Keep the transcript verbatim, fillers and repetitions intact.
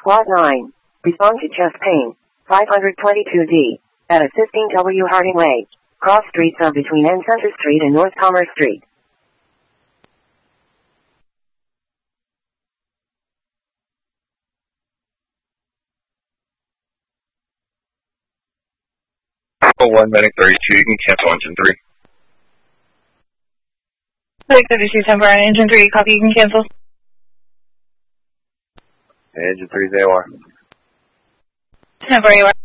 Squad nine. Respond to chest pain. five twenty-two D. At Assisting W. Harding Way. Cross streets of between N Center Street and North Commerce Street. one minute thirty-two, you can cancel engine three. six thirty-two, ten Brian, engine three, copy, you can cancel. Engine three is A O R. ten four A O R.